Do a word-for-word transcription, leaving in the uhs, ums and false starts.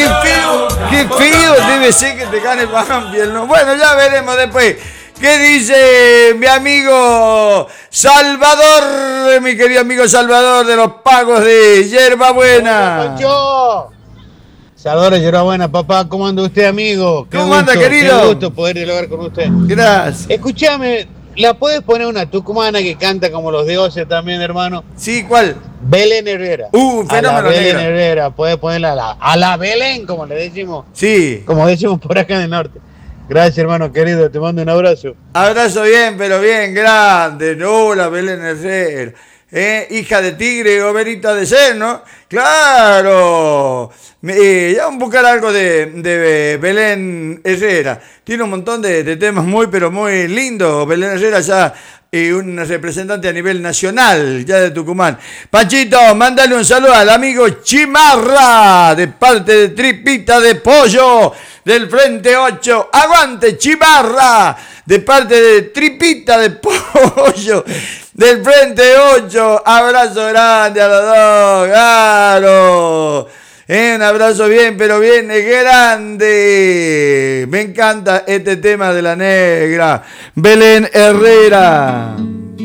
qué feo, qué feo debe ser que te gane Banfield, ¿no? Bueno, ya veremos después. ¿Qué dice mi amigo Salvador, mi querido amigo Salvador de los Pagos de Yerbabuena? ¡Pancho! Salvador de Yerbabuena, papá, ¿cómo anda usted, amigo? Qué ¿Cómo gusto, anda, querido? Qué gusto poder dialogar con usted. Gracias. Escúchame, ¿la puedes poner una tucumana que canta como los dioses también, hermano? Sí, ¿cuál? Belén Herrera. Uh, fenómeno a la Belén negra. Herrera, puedes ponerla a la, a la Belén, como le decimos. Sí. Como decimos por acá en el norte. Gracias, hermano querido, te mando un abrazo. Abrazo bien, pero bien grande. No, la Belén Herrera. ¿Eh? Hija de tigre, goberita de ser, ¿no? ¡Claro! Eh, ya vamos a buscar algo de, de Belén Herrera. Tiene un montón de, de temas muy, pero muy lindos. Belén Herrera ya eh, un representante a nivel nacional, ya de Tucumán. Panchito, mándale un saludo al amigo Chimarra, de parte de Tripita de Pollo, del Frente ocho. ¡Aguante, Chimarra! De parte de Tripita de Pollo, del Frente ocho. Abrazo grande a los dos, claro. Eh, un abrazo bien, pero bien grande. Me encanta este tema de la negra Belén Herrera.